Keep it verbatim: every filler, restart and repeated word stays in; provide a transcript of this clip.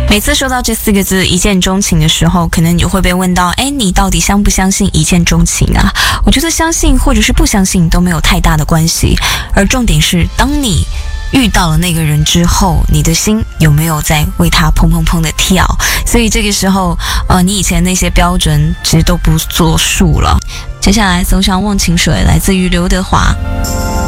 每次说到这四个字一见钟情的时候，可能你就会被问到，诶，你到底相不相信一见钟情啊？我觉得相信或者是不相信都没有太大的关系，而重点是当你遇到了那个人之后，你的心有没有在为他砰砰砰的跳？所以这个时候呃，你以前那些标准其实都不作数了。接下来走向忘情水，来自于刘德华。